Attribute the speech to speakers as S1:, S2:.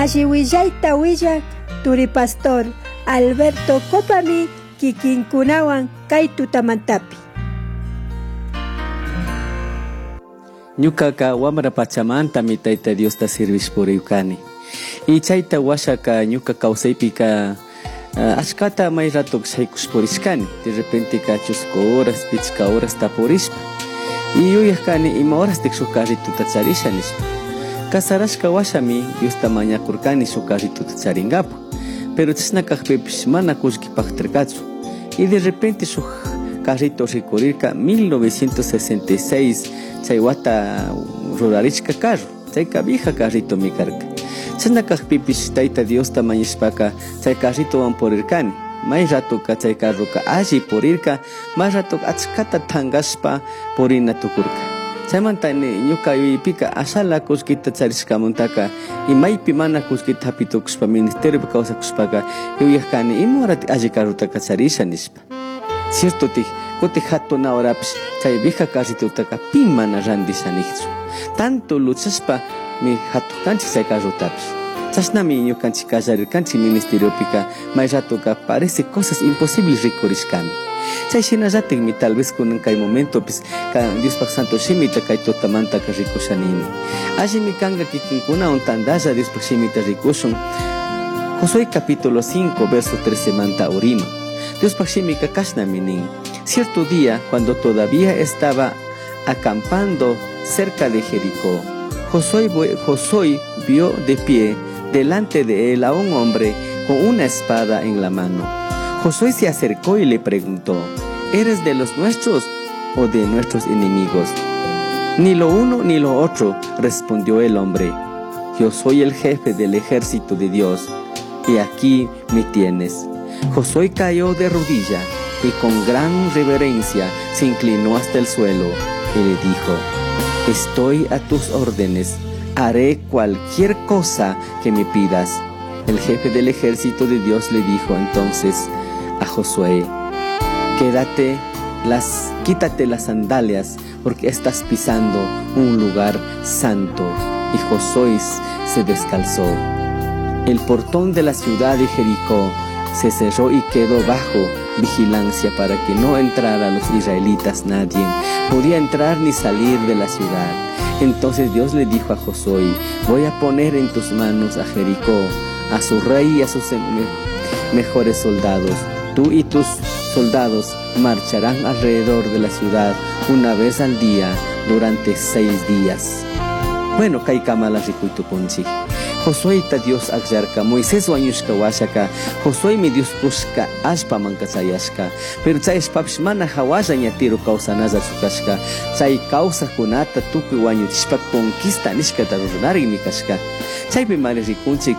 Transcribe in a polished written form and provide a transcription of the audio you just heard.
S1: Ashiwillaita willak Turi Pastor Alberto Copami kikinkunawan kay tutamantapi.
S2: Ñukaqa wamra pachamantami Tayta Diosta sirvispuriyukani. Y chayta washaka ñuka kawsaypika ashkata may ratok shaykuspurishkani. De repente ka chusco horas, pichka horas tapurishpa. Y yuyakani ima horas tek shukarrituta charisha nishpa. Kasarashka washami Diosta mañakurkani shukarrituta charingapu. Pero chasnakakpepish mana kullkipakterkachu. Y de repente shuk carrito rikurirka 1966 chay wata rurarishka carro. Chayka vieja carrito mi karka. Chasnakakpepish Tayta Diosta mañashpaka chay carritowan purirkani. May ratoka chay carroka alli purirka, may ratok achkata thangashpa purina tukurka. Chaymantani ñuka yuyipika ashala kuskita charishkamuntaka y maypi mana kuskita hapitukushpa ministerio kawsakushpaka yuyakani imorati alli carrotaka charisha nishpa. Cierto ti kuti hatuna horapish chay vieja carritutaka pi mana randisha nijchu. Tanto luchashpa mi hatukanchik chay carrotapish. Chasnami ñukanchik kallarirkanchik ministeriopika may ratoka parece cosas imposibles rikurishkami. Chayshina ratikmi tal vez kunan kay momentopis Diospak Santo Shimita kay tutamantaka rikushanini. Allimi kanga kikinkunawan tandalla Diospak Shimita rikushun. Josué capítulo 5 verso 13 manta urima. Diospak Shimika kashnami nin. Cierto día, cuando todavía estaba acampando cerca de Jericó, Josué vio de pie delante de él a un hombre con una espada en la mano. Josué se acercó y le preguntó: ¿eres de los nuestros o de nuestros enemigos? Ni lo uno ni lo otro, respondió el hombre. Yo soy el jefe del ejército de Dios, y aquí me tienes. Josué cayó de rodilla y con gran reverencia se inclinó hasta el suelo y le dijo: estoy a tus órdenes, haré cualquier cosa que me pidas. El jefe del ejército de Dios le dijo entonces a Josué: quítate las sandalias, porque estás pisando un lugar santo. Y Josué se descalzó. El portón de la ciudad de Jericó se cerró y quedó bajo vigilancia para que no entrara los israelitas. Nadie podía entrar ni salir de la ciudad. Entonces Dios le dijo a Josué: voy a poner en tus manos a Jericó, a su rey y a sus mejores soldados. Tú y tus soldados marcharán alrededor de la ciudad una vez al día durante 6 días. Bueno, kaikamala rikuitu punchi. Josué ta Dios agyarka, Moisés wañushka washaka, Josué mi Dios pushka ashpa mankasayashka. Pero chay ashpapish mana hawalla ñatiru kawsanaza chukashka. Chay kawsa kunata tukuy wañuchishpa conquista nishka tarurunari mi kashka. Chaypi mari rikunchik